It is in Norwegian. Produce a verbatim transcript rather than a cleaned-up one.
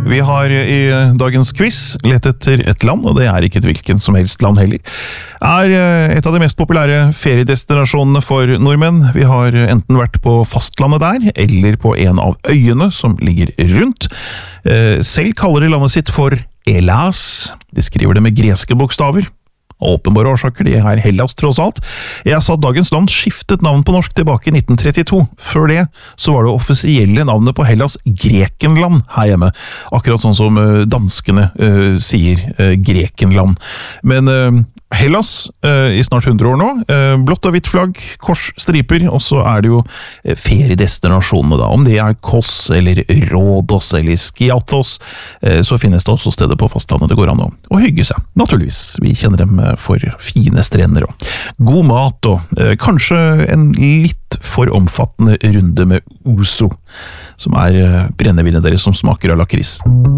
Vi har i dagens quiz lett etter et land, og det er ikke et hvilken som helst land heller. Er et av de mest populære feriedestinasjonene for nordmenn. Vi har enten vært på fastlandet der, eller på en av øyene som ligger rundt. Selv kaller de landet sitt for Hellas. De skriver det med greske bokstaver. Åpenbare årsaker, de er Hellas tross alt. Jeg sa at dagens land skiftet navn på norsk tilbake i nitten trettito. Før det så var det offisielle navnet på Hellas Grekenland her hjemme. Akkurat sånn som danskene uh, sier uh, Grekenland. Men uh, Hellas uh, i snart hundre år nå. Uh, blått og hvitt flagg, kors, striper, og så er det jo uh, feriedestinasjonene da. Om det er Kos eller Rhodos eller Skiathos, uh, så finnes det også steder på fastlandet det går an å, å hygge seg. Naturligvis, vi kjenner dem for fine strender og god mat og eh, kanskje en litt for omfattende runde med ouzo, som er eh, brennevinet deres som smaker av lakris.